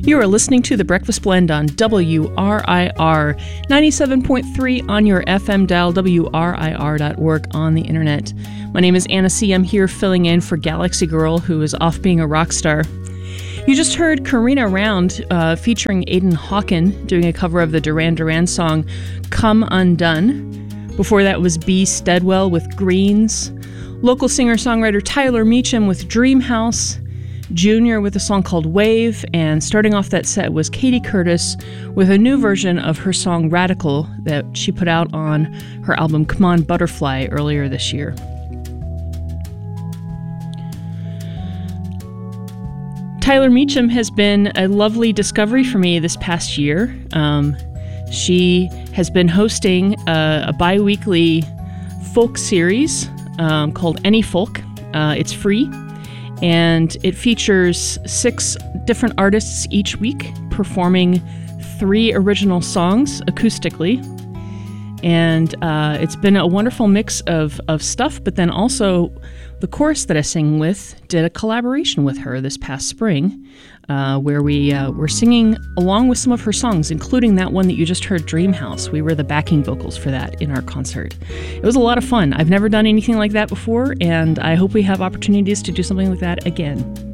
You are listening to The Breakfast Blend on WRIR 97.3 on your FM dial, WRIR.org on the internet. My name is Anna C. I'm here filling in for Galaxy Girl, who is off being a rock star. You just heard Karina Round featuring Aidan Hawken doing a cover of the Duran Duran song Come Undone. Before that was B. Steadwell with Greens. Local singer-songwriter Tyler Meacham with Dream House. Junior with a song called Wave, and starting off that set was Katie Curtis with a new version of her song Radical that she put out on her album Come On Butterfly earlier this year. Tyler Meacham has been a lovely discovery for me this past year. She has been hosting a bi-weekly folk series called Any Folk. It's free. And it features 6 different artists each week performing 3 original songs acoustically. And it's been a wonderful mix of stuff, but then also the chorus that I sing with did a collaboration with her this past spring, where we were singing along with some of her songs, including that one that you just heard, Dream House. We were the backing vocals for that in our concert. It was a lot of fun. I've never done anything like that before, and I hope we have opportunities to do something like that again.